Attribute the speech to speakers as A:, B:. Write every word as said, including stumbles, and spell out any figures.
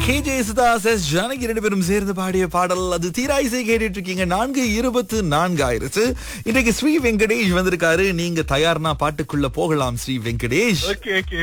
A: K J Sudha's S Janaki ரெண்டு பேரும் சேர்ந்து பாடிய பாடல் அது தீரா இசை கேட்டுட்டு இருக்கீங்க. நான்கு இருபத்து நான்கு ஆயிருச்சு. இன்றைக்கு ஸ்ரீ வெங்கடேஷ் வந்திருக்காரு. நீங்க தயார்னா பாட்டுக்குள்ள போகலாம். ஸ்ரீ வெங்கடேஷ்.
B: Okay okay